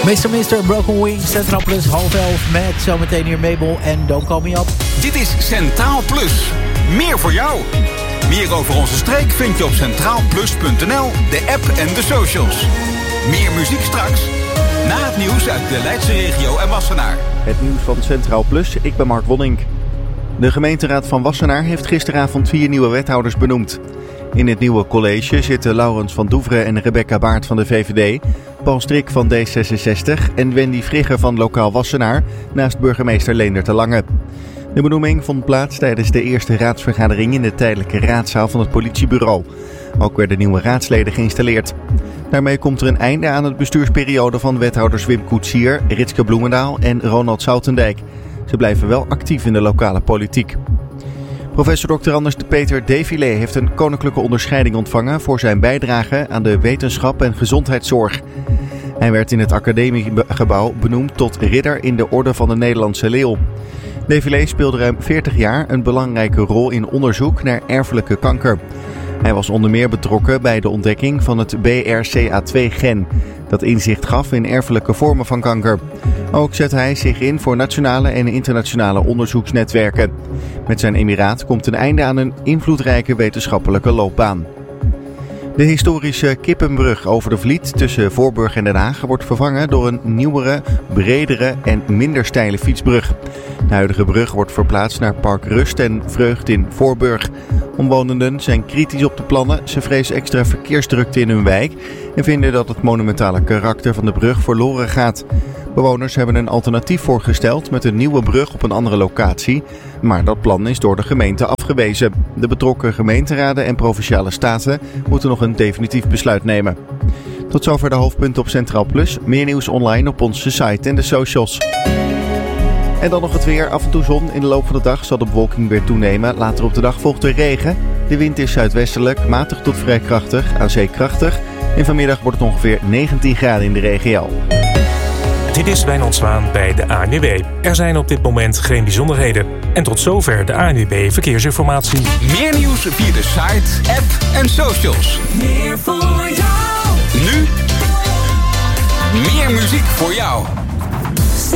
Mr. Broken Wings, Centraal Plus, 10:30 met zometeen hier Mabel en Don't Call Me Up. Dit is Centraal Plus. Meer voor jou. Meer over onze streek vind je op centraalplus.nl, de app en de socials. Meer muziek straks. Na het nieuws uit de Leidse regio en Wassenaar. Het nieuws van Centraal Plus, ik ben Mark Wonink. De gemeenteraad van Wassenaar heeft gisteravond 4 nieuwe wethouders benoemd. In het nieuwe college zitten Laurens van Doeveren en Rebecca Baart van de VVD... Paul Strik van D66 en Wendy Vrigger van Lokaal Wassenaar... naast burgemeester Leendert de Lange. De benoeming vond plaats tijdens de eerste raadsvergadering... in de tijdelijke raadzaal van het politiebureau. Ook werden nieuwe raadsleden geïnstalleerd. Daarmee komt er een einde aan het bestuursperiode van wethouders Wim Koetsier, Ritske Bloemendaal en Ronald Zoutendijk. Ze blijven wel actief in de lokale politiek. Professor Dr. Anders de Peter Defilé heeft een koninklijke onderscheiding ontvangen voor zijn bijdrage aan de wetenschap en gezondheidszorg. Hij werd in het academiegebouw benoemd tot ridder in de Orde van de Nederlandse Leeuw. Defilé speelde ruim 40 jaar een belangrijke rol in onderzoek naar erfelijke kanker. Hij was onder meer betrokken bij de ontdekking van het BRCA2-gen, dat inzicht gaf in erfelijke vormen van kanker. Ook zette hij zich in voor nationale en internationale onderzoeksnetwerken. Met zijn emiraat komt een einde aan een invloedrijke wetenschappelijke loopbaan. De historische Kippenbrug over de Vliet tussen Voorburg en Den Haag wordt vervangen door een nieuwere, bredere en minder steile fietsbrug. De huidige brug wordt verplaatst naar Park Rust en Vreugd in Voorburg. Omwonenden zijn kritisch op de plannen. Ze vrezen extra verkeersdrukte in hun wijk en vinden dat het monumentale karakter van de brug verloren gaat. Bewoners hebben een alternatief voorgesteld met een nieuwe brug op een andere locatie, maar dat plan is door de gemeente afgewezen. De betrokken gemeenteraden en provinciale staten moeten nog een definitief besluit nemen. Tot zover de hoofdpunten op Centraal Plus. Meer nieuws online op onze site en de socials. En dan nog het weer. Af en toe zon. In de loop van de dag zal de bewolking weer toenemen. Later op de dag volgt er regen. De wind is zuidwestelijk, matig tot vrij krachtig, aan zee krachtig. En vanmiddag wordt het ongeveer 19 graden in de regio. Dit is Wijnand Zwaan bij de ANWB. Er zijn op dit moment geen bijzonderheden. En tot zover de ANWB Verkeersinformatie. Meer nieuws via de site, app en socials. Meer voor jou. Nu meer muziek voor jou.